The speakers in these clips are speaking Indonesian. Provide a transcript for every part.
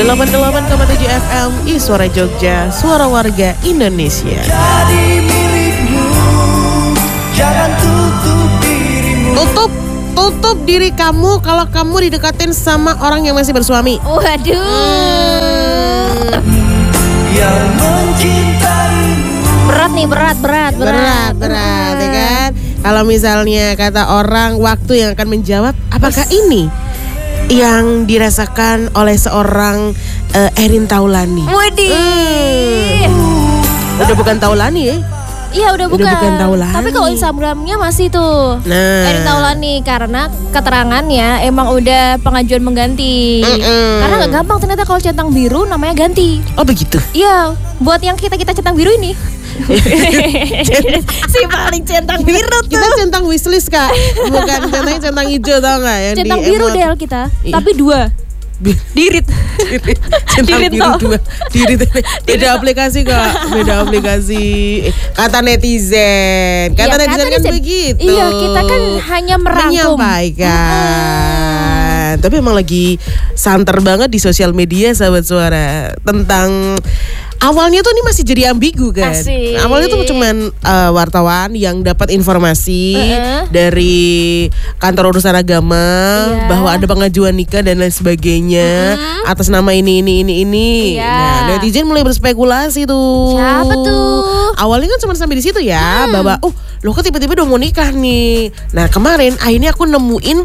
88,7 FM Suara Jogja, suara warga Indonesia. Jadi milikmu, jangan tutup dirimu. Tutup diri kamu kalau kamu didekatin sama orang yang masih bersuami. Waduh. Yang mencintaimu. Berat nih, berat ya kan? Kalau misalnya kata orang, waktu yang akan menjawab apakah ini yang dirasakan oleh seorang Erin Taulani. Widih. Udah bukan Taulani ya? Iya udah bukan Taulani. Tapi kalau Instagramnya masih tuh Erin Taulani. Karena keterangannya emang udah pengajuan mengganti. Karena gak gampang ternyata kalau centang biru namanya ganti. Oh begitu? Iya, buat yang kita centang biru ini. Si paling centang biru tuh. Kita centang wishlist Kak. Bukan centang hijau tau gak ya? Centang biru Del kita. Iya. Tapi 2 Dirit. Centang Dirit biru 2 Dirit. Beda aplikasi Kak. Beda aplikasi. Kata netizen. Kata netizen kan begitu. Iya, kita kan hanya merangkum, menyampaikan. Tapi emang lagi santer banget di sosial media sahabat suara tentang awalnya tuh ini masih jadi ambigu kan. Asik. Awalnya tuh cuman wartawan yang dapat informasi dari kantor urusan agama bahwa ada pengajuan nikah dan lain sebagainya atas nama ini. Nah, netizen mulai berspekulasi tuh. Siapa tuh? Awalnya kan cuma sampai di situ ya, bahwa lo kok tiba-tiba udah mau nikah nih. Nah, kemarin akhirnya aku nemuin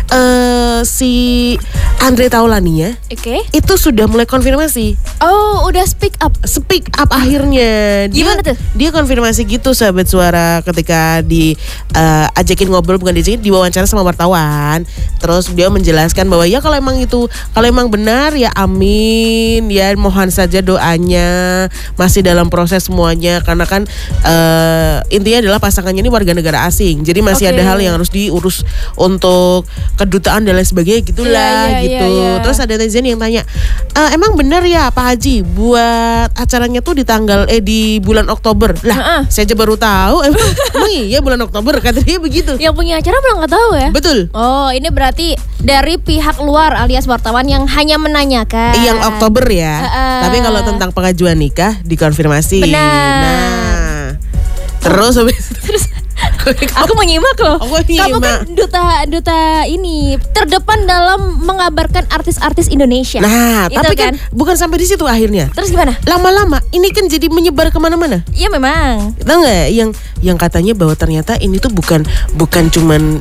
si Andre Taulani ya. Oke. Itu sudah mulai konfirmasi. Oh, udah speak up akhirnya. Gimana tuh? Dia konfirmasi gitu sahabat suara ketika ajakin ngobrol, bukan diajakin, diwawancara sama wartawan. Terus dia menjelaskan bahwa ya kalau emang benar ya amin, ya mohon saja doanya, masih dalam proses semuanya karena kan intinya adalah pasangannya ini warga negara asing. Jadi masih ada hal yang harus diurus untuk kedutaan dan lain sebagainya gitulah gitu. Terus ada netizen yang tanya, emang benar ya Pak Haji buat acaranya tuh di bulan Oktober. Lah, saya aja baru tahu. Emang iya bulan Oktober, kata dia begitu. Yang punya acara belum nggak tahu ya? Betul. Oh, ini berarti dari pihak luar alias wartawan yang hanya menanyakan. Yang Oktober ya. Tapi kalau tentang pengajuan nikah dikonfirmasi. Benar. Nah, terus aku menyimak loh. Kamu kan duta ini terdepan dalam mengabarkan artis-artis Indonesia. Nah, itu tapi kan bukan sampai di situ akhirnya. Terus gimana? Lama-lama ini kan jadi menyebar kemana-mana. Iya memang. Tahu nggak yang katanya bahwa ternyata ini tuh bukan cuman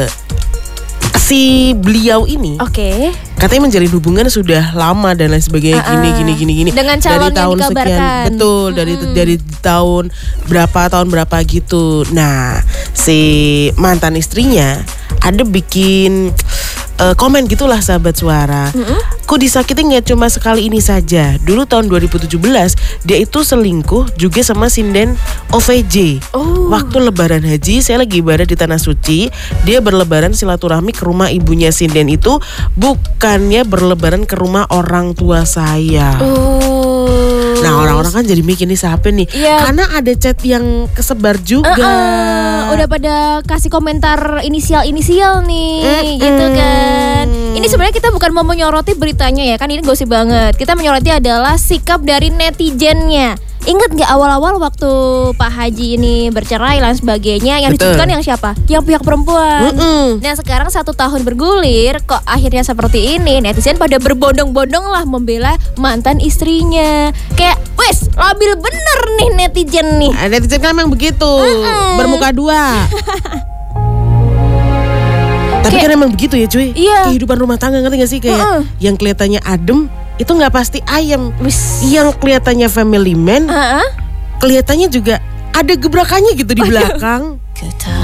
si beliau ini. Oke. Katanya menjalin hubungan sudah lama dan lain sebagainya gini. Dengan calon dari tahun yang dikabarkan. Sekian. Betul, dari tahun berapa gitu. Nah, si mantan istrinya ada bikin komen gitulah sahabat suara. Ku disakitin gak cuma sekali ini saja. Dulu tahun 2017 dia itu selingkuh juga sama sinden OVJ. Waktu lebaran haji saya lagi ibadah di Tanah Suci. Dia berlebaran silaturahmi ke rumah ibunya sinden itu, bukannya berlebaran ke rumah orang tua saya. Nah, orang-orang kan jadi mikir nih siapa nih? Karena ada chat yang kesebar juga. Udah pada kasih komentar inisial nih, gitu kan. Ini sebenarnya kita bukan mau menyoroti beritanya ya, kan ini gosip banget. Kita menyoroti adalah sikap dari netizennya. Ingat gak awal-awal waktu Pak Haji ini bercerai dan sebagainya, yang dicuitkan yang siapa? Yang pihak perempuan. Nah sekarang 1 tahun bergulir, kok akhirnya seperti ini. Netizen pada berbondong-bondong lah membela mantan istrinya. Kayak, wes labil bener nih netizen nih. Netizen kan memang begitu, bermuka dua. Tapi kan emang begitu ya cuy. Kehidupan rumah tangga, ngerti gak sih? Kayak yang kelihatannya adem itu gak pasti ayam. Yang kelihatannya family man, kelihatannya juga ada gebrakannya gitu di belakang.